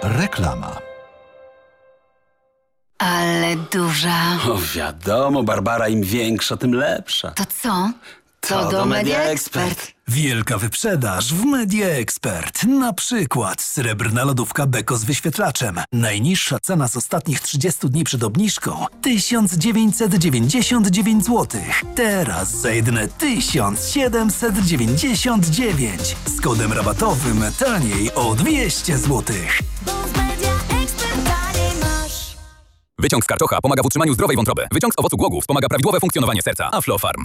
Reklama. Ale duża. O wiadomo, Barbara, im większa, tym lepsza. To co? To do Media Expert. Wielka wyprzedaż w Media Expert. Na przykład srebrna lodówka Beko z wyświetlaczem. Najniższa cena z ostatnich 30 dni przed obniżką 1999 zł. Teraz za jedyne 1799. Z kodem rabatowym taniej o 200 zł. Wyciąg z karczocha pomaga w utrzymaniu zdrowej wątroby. Wyciąg z owocu głogów wspomaga prawidłowe funkcjonowanie serca. Aflofarm.